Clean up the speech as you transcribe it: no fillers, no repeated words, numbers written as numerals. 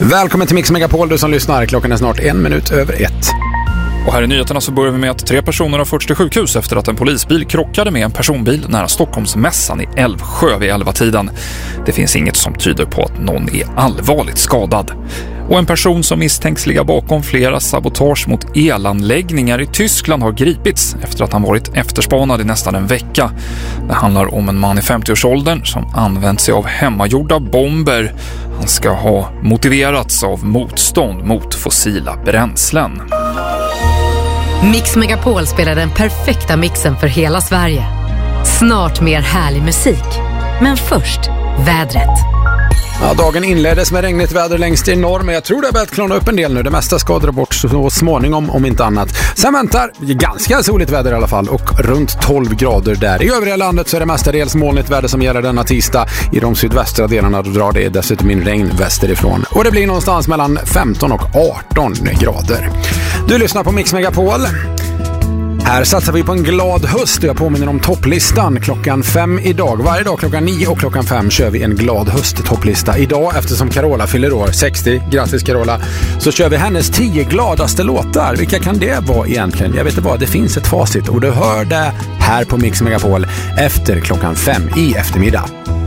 Välkommen till Mix Megapol, du som lyssnar. Klockan är snart 1:01. Och här i nyheterna så börjar vi med att 3 personer har förts till sjukhus efter att en polisbil krockade med en personbil nära Stockholmsmässan i Älvsjö vid 11-tiden. Det finns inget som tyder på att någon är allvarligt skadad. Och en person som misstänks ligga bakom flera sabotage mot elanläggningar i Tyskland har gripits efter att han varit efterspanad i nästan en vecka. Det handlar om en man i 50-årsåldern som använt sig av hemmagjorda bomber. Han ska ha motiverats av motstånd mot fossila bränslen. Mix Megapol spelar den perfekta mixen för hela Sverige. Snart mer härlig musik. Men först, vädret. Ja, dagen inleddes med regnigt väder längst i norr, men jag tror det har börjat klarna upp en del nu. Det mesta ska dra bort så småningom, om inte annat. Sen väntar ganska soligt väder i alla fall och runt 12 grader där. I övriga landet så är det mestadels molnigt väder som gäller denna tisdag. I de sydvästra delarna drar det dessutom in regn västerifrån. Och det blir någonstans mellan 15 och 18 grader. Du lyssnar på Mix Megapol. Här satsar vi på en glad höst och jag påminner om topplistan klockan 5 idag. Varje dag klockan 9 och klockan 5 kör vi en glad höst-topplista. Idag, eftersom Carola fyller år, 60, grattis Carola, så kör vi hennes 10 gladaste låtar. Vilka kan det vara egentligen? Jag vet inte vad, det finns ett facit och du hör det här på Mix Megapol efter klockan 5 i eftermiddag.